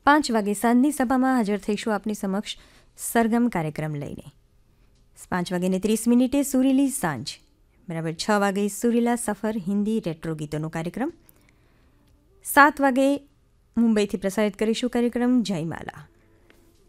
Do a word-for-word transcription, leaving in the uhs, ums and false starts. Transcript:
પાંચ વાગે સાંજની સભામાં હાજર થઈશું આપની સમક્ષ સરગમ કાર્યક્રમ લઈને. પાંચ વાગ્યાને ત્રીસ મિનિટે સુરીલી સાંજ, બરાબર છ વાગે સુરીલા સફર હિન્દી રેટ્રો ગીતોનો કાર્યક્રમ. સાત વાગે મુંબઈથી પ્રસારિત કરીશું કાર્યક્રમ જયમાલા.